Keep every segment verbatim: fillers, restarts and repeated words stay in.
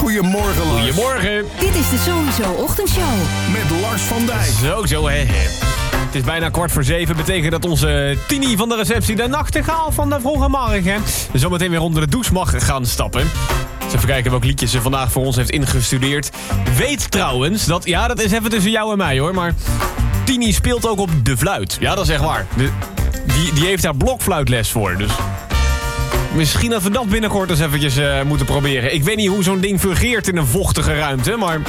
Goedemorgen, Lars. Goedemorgen. Dit is de Sowieso Ochtendshow. Met Lars van Dijk. Zo, zo, hè. Het is bijna kwart voor zeven. Betekent dat onze Tini van de receptie, de nachtegaal van de vroege morgen, zometeen weer onder de douche mag gaan stappen. Dus even kijken welk liedje ze vandaag voor ons heeft ingestudeerd. Weet trouwens dat, ja, dat is even tussen jou en mij hoor, maar Tini speelt ook op de fluit. Ja, dat is echt waar. De, die, die heeft daar blokfluitles voor, dus misschien dat we dat binnenkort eens eventjes uh, moeten proberen. Ik weet niet hoe zo'n ding fungeert in een vochtige ruimte, maar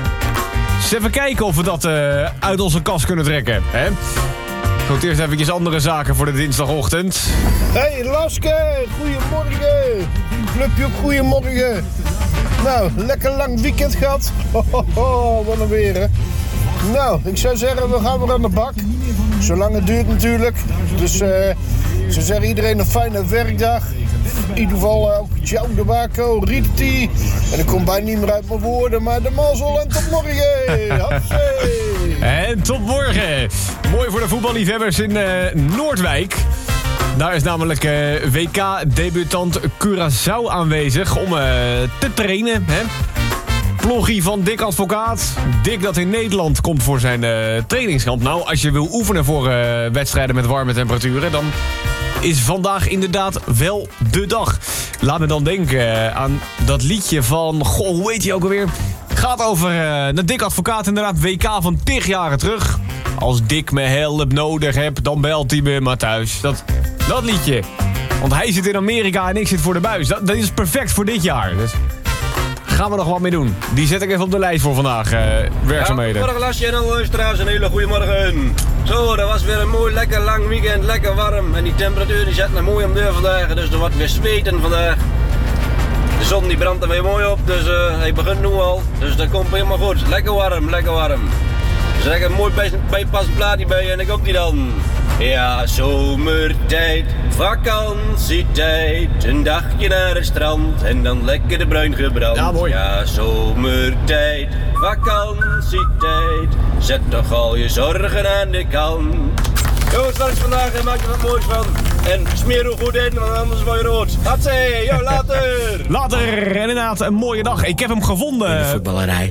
eens even kijken of we dat uh, uit onze kast kunnen trekken. Hè? Goed, eerst eventjes andere zaken voor de dinsdagochtend. Hey Laske, goedemorgen. Clubje op goedemorgen. Nou, lekker lang weekend gehad. Ho, ho, ho, wat een weer, hè. Nou, ik zou zeggen, we gaan weer aan de bak. Zolang het duurt natuurlijk. Dus uh, ik zou zeggen, iedereen een fijne werkdag. In ieder geval uh, ook Joe de Baco, Riti. En ik kom bijna niet meer uit mijn woorden, maar de mazzel en tot morgen. Hapsee. En tot morgen. Mooi voor de voetballiefhebbers in uh, Noordwijk. Daar is namelijk uh, W K-debutant Curaçao aanwezig om uh, te trainen. Hè? Ploggie van Dick Advocaat. Dick dat in Nederland komt voor zijn uh, trainingskamp. Nou, als je wil oefenen voor uh, wedstrijden met warme temperaturen, dan is vandaag inderdaad wel de dag. Laat me dan denken uh, aan dat liedje van, goh, hoe heet hij ook alweer? Gaat over uh, de Dick Advocaat, inderdaad, W K van tig jaren terug. Als Dick me hulp nodig heb, dan belt hij me maar thuis. Dat, dat liedje. Want hij zit in Amerika en ik zit voor de buis. Dat, dat is perfect voor dit jaar. Dus gaan we nog wat mee doen. Die zet ik even op de lijst voor vandaag. Uh, werkzaamheden. Ja, morgen Lasje en alle luisteraars, een hele goede morgen. Zo, dat was weer een mooi, lekker lang weekend, lekker warm. En die temperatuur die zet nog mooi om deur vandaag, dus er wordt weer zweten vandaag. De zon die brandt er weer mooi op, dus uh, hij begint nu al. Dus dat komt helemaal goed. Lekker warm, lekker warm. Dus er is een mooi bij, bijpassend plaatje bij en ik ook die dan. Ja, zomertijd, vakantietijd, een dagje naar het strand en dan lekker de bruin gebrand. Ja, mooi. Ja, zomertijd, vakantietijd, zet toch al je zorgen aan de kant. Jongens, dat is vandaag en maak er wat moois van. En smeer er goed in, want anders word je rood. Hatsé, yo, later! Later, en inderdaad, een mooie dag. Ik heb hem gevonden. In de voetballerij.